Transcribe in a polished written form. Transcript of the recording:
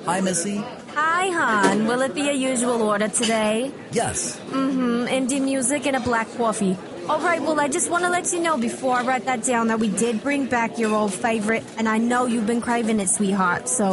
Hi, Missy. Hi, hon. Will it be a usual order today? Yes. Indie music and a black coffee. All right, well, I just want to let you know before I write that down that we did bring back your old favorite, and I know you've been craving it, sweetheart, so